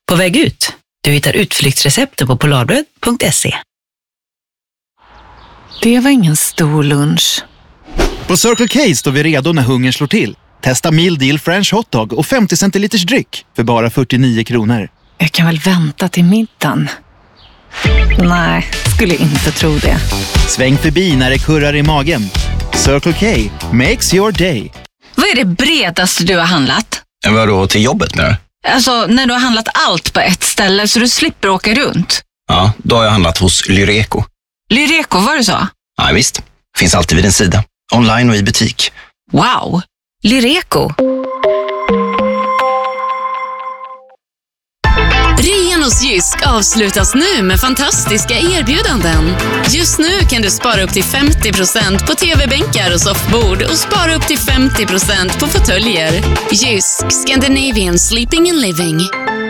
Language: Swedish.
På väg ut. Du hittar utflyktsrecepten på polarbröd.se. Det var ingen stor lunch. På Circle K står vi redo när hungern slår till. Testa meal deal French hotdog och 50 centiliters dryck för bara 49 kronor. Jag kan väl vänta till middagen. Nej, skulle inte tro det. Sväng förbi när det kurrar i magen. Circle K makes your day. Vad är det bredaste du har handlat? Vadå, till jobbet nu? Alltså, när du har handlat allt på ett ställe så du slipper åka runt. Ja, då har jag handlat hos Lyreco. Lyreco, var det så? Ja, visst. Finns alltid vid din sida. Online och i butik. Wow! Lyreco. Rean hos Jysk avslutas nu med fantastiska erbjudanden. Just nu kan du spara upp till 50% på tv-bänkar och soffbord och spara upp till 50% på fåtöljer. Jysk, Scandinavian Sleeping and Living.